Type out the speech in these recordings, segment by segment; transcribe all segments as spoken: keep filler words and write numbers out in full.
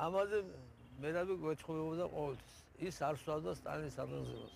ამაზე მერაბი გვეცხოვებოდა ყოველთვის. ის არ სვავდა სტალინის სახელმწიფოს.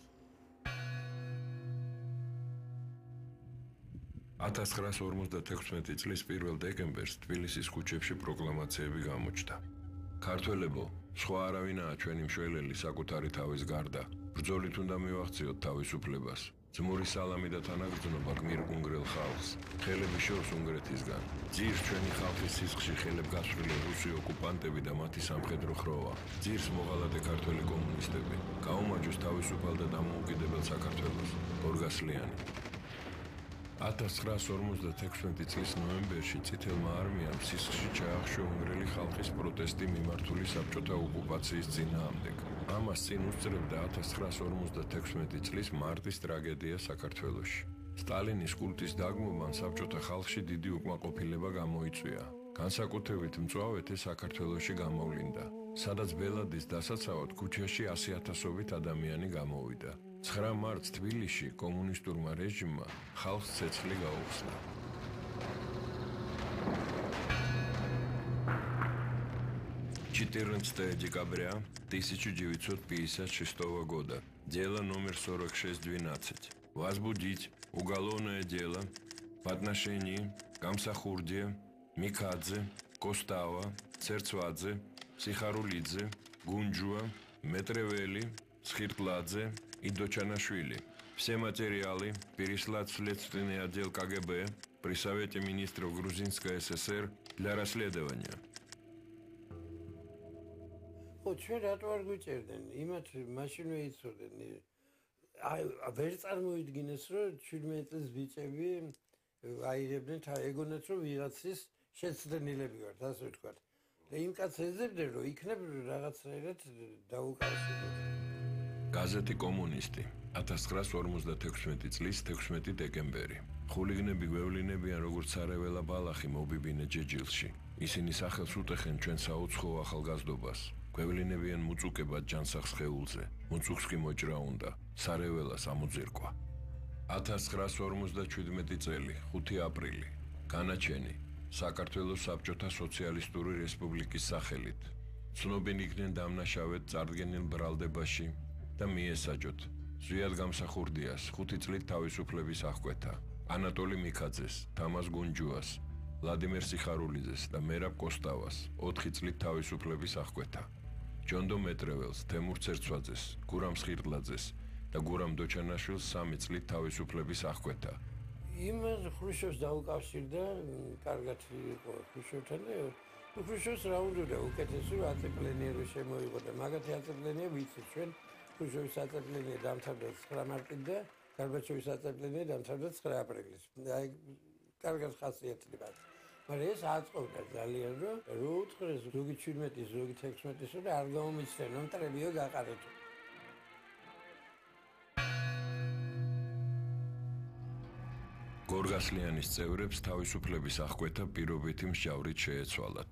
ათას ცხრაას ორმოცდათექვსმეტი წლის პირველ დეკემბერს თბილისის ქუჩებში პროკლამაციები გამოჩნდა. ქართველებო, სხვა არავინაა ჩვენი მშველელი საკუთარი თავის გარდა. ბრძოლით უნდა მივახციოთ თავისუფლებას. ძმური სალამი და თანაგრძნობა გმირ-უნგრელ ხალხს, ხელების შორს უნგრეთისგან. ძირს ჩვენი ხალხის სისხლში ხელებ გასვლილი რუსი ოკუპანტები და მათი სამხედრო ხროვა. ძირს მოღალატე ქართველი კომუნისტები. გაუმარჯოს თავისუფალ და დამოუკიდებელ საქართველოს. გორგასლიანი. ათას ცხრაას ორმოცდათექვსმეტი წლის ნოემბერში წითელმა არმიამ სისხლში ჩაახშო უნგრელი ხალხის პროტესტი მიმართული საბჭოთა ოკუპაციის წინააღმდეგ. ამას წინ უსწრებდა ათას ცხრაას ორმოცდათექვსმეტი წლის მარტის ტრაგედია საქართველოში. სტალინის კულტის დაგმობამ საბჭოთა ხალხში დიდი უკმაყოფილება გამოიწვია. განსაკუთრებით მწვავედ ეს საქართველოში გამოვლინდა, სადაც ბელადის დასაცავად ქუჩაში ასი ათასობით ადამიანი გამოვიდა. ცხრა მარტს თბილისში კომუნისტურმა რეჟიმმა ხალხს ცეცხლი გაუხსნა. четырнадцатое декабря тысяча девятьсот пятьдесят шестого года. Дело номер сорок шесть двенадцать. Возбудить уголовное дело по отношению Камсахурдия, Микадзе, Костава, Церцвадзе, Сихарулидзе, Гунджуа, Метревели, Схиртладзе и Дочанашвили. Все материалы переслать в следственный отдел ка гэ бэ при Совете министров Грузинской эс эс эр для расследования. ჩვენ რატო არ გვიწერდნენ? იმათ მაშინ მეიცოდნენ. აი, ვერ წარმოიდგინეს, რომ შვიდმეტი წლის ბიჭები აირებდნენ თა ეგონათ, რომ ვიღაცის შეცდენილები ვართ, ასე ვთქვათ. და იმ კაცს ეძებდნენ, რომ იქნებ რაღაცნაირად დაუკავშირდეს. გაზეთი კომუნისტი, ათას ცხრაას ორმოცდათექვსმეტი წლის თექვსმეტი დეკემბერი. ხულიგნები გვევლინებიან როგორც სარეველა ბალახი მობიბინე ჯეჯილში. ისინი სახელს უტეხენ ჩვენ საუცხოო ახალგაზრდობას. გვევლინებიან მუწუკებად ჯანსაღ სხეულზე, მუწუქს კი მოჭრა უნდა, სარეველას ამოძირკვა. ათას ცხრაას ორმოცდაჩვიდმეტი წელი, ხუთი აპრილი. განაჩენი, საქართველოს საბჭოთა სოციალისტური რესპუბლიკის სახელით. ცნობენ იქნენ დამნაშავედ წარდგენილ ბრალდებაში და მიესაჯოთ ზვიად გამსახურდიას ხუთი წლით თავისუფლების აღკვეთა, ანატოლი მიქაძეს, თამაზ გუნჯუას, ვლადიმერ სიხარულიძეს და მერაბ კოსტავას ოთხი წლით თავისუფლების აღკვეთა, ჯონდო მეტრეველს, თემურ ცერცვაძეს, გურამ სხირტლაძეს და გურამ დოჩანაშვილს სამი წლით თავისუფლების აღკვეთა. იმას ხრუშჩოვს დაუკავშირდა, კარგად იყო ხრუშჩოვთან და ხრუშჩოვს რა უნდა უკეთესი აწეპლენიერო შემოიღო და მაგათი აწეპლენია ვიცით ჩვენ ხრუშჩოვის აწეპლენია დამთავრდა ცხრა მარტით და გარბაჩოვის აწეპლენია დამთავრდა ცხრა აპრილის. აი კარგად ხასიათდება. მაგრამ ეს აწყობდა ძალიან რომ რო უთხრეს ზოგი შვიდმეტი, ზოგი თექვსმეტი და არ გამომიცდენ, რომ მტრებიო გაყარეთო. გორგასლიანის წევრებს თავისუფლების აღკვეთა პირობითი მსჯავრით შეეცვალათ.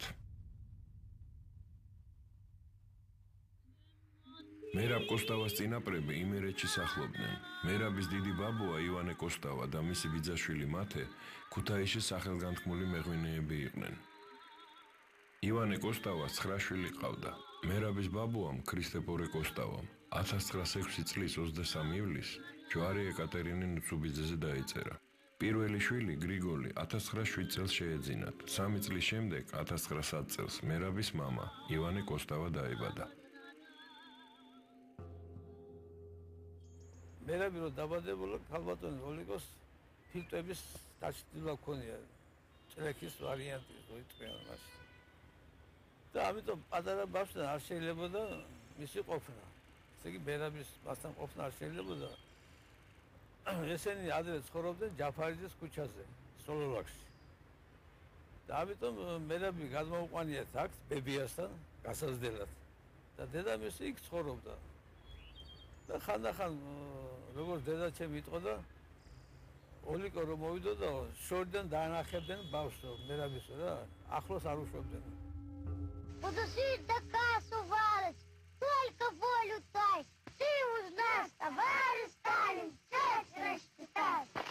მერაბ კოსტავას წინაპრები იმერეთში სახლობდნენ. მერაბის დიდი ბაბუა ივანე კოსტავა და მისი ბიძაშვილი მათე ქუთაისის სახელგანთქმული მეღვინეები იყვნენ. ივანე კოსტავას ცხრა შვილი ყავდა. მერაბის ბაბუამ ქრისტეფორე კოსტავამ ათას ცხრაას ექვსი წლის ოცდასამი ივლისს ჯვარი ეკატერინე ნუცუბიძეზე დაიწერა. პირველი შვილი გრიგოლი ათას ცხრაას შვიდ წელს შეეძინათ. სამი წლის შემდეგ ათას ცხრაას ათ წელს მერაბის მამა ივანე კოსტავა დაიბადა. მერაბი რო დაბადებულა ქალბატონი ოლიგოს ფილტვების დაჭრილება ქონია. ჭრექის ვარიანტი მოიწვია მაშინ. და ამიტომ პატარა ბავშვთან არ შეიძლებოდა მისი ყოფნა. ესე იგი მერაბის მასთან ყოფნა არ შეიძლებოდა. ესენი ადრე ცხოვრობდნენ ჯაფარიძის ქუჩაზე, სოლოლაკში. და ამიტომ მერაბი გადმოუყვანიათ აქ ბებიასთან გასაზრდელად. და დედამისი იქ ცხოვრობდა. და ხანდახან როგორც დედაჩემი იტყოდა, ოლიკო რომ მოვიდოდა, შორიდან დაანახებდნენ ბავშვს მერაბის რა, ახლოს არ უშვებდნენ. Подожди до кассу валить, только волю дай, ты уж наш товарищ Сталин, честь рассчитай.